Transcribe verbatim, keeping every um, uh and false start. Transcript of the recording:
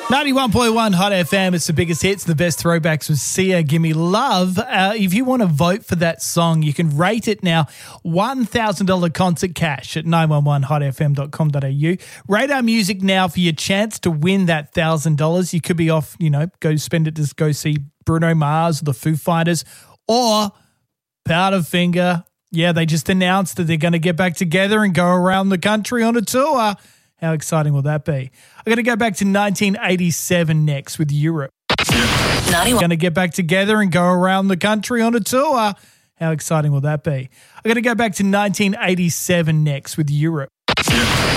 ninety-one point one Hot F M, it's the biggest hits, the best throwbacks with Sia, Gimme Love. Uh, if you want to vote for that song, you can rate it now. one thousand dollars concert cash at nine one one hot f m dot com dot a u. Rate our music now for your chance to win that one thousand dollars. You could be off, you know, go spend it to go see Bruno Mars or the Foo Fighters or Powderfinger. Yeah, they just announced that they're going to get back together and go around the country on a tour. How exciting will that be? I'm going to go back to nineteen eighty-seven next with Europe. ninety-one Going to get back together and go around the country on a tour. How exciting will that be? I'm going to go back to nineteen eighty-seven next with Europe.